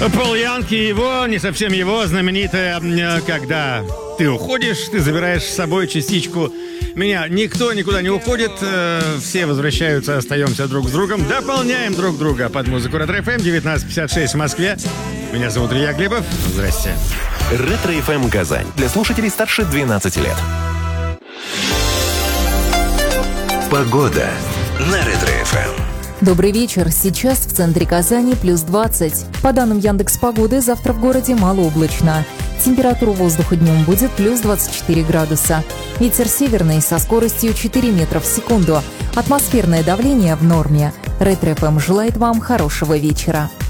Пол Янг и его, не совсем его, знаменитая «Когда ты уходишь, ты забираешь с собой частичку меня». Никто никуда не уходит, все возвращаются, остаемся друг с другом, дополняем друг друга под музыку Ретро-ФМ, 19:56 в Москве. Меня зовут Илья Глебов. Здрасте. Ретро-ФМ Казань. Для слушателей старше 12 лет. Погода на Ретро-ФМ. Добрый вечер. Сейчас в центре Казани плюс 20. По данным Яндекс.Погоды, завтра в городе малооблачно. Температура воздуха днем будет плюс 24 градуса. Ветер северный со скоростью 4 метра в секунду. Атмосферное давление в норме. Ретро-ФМ желает вам хорошего вечера.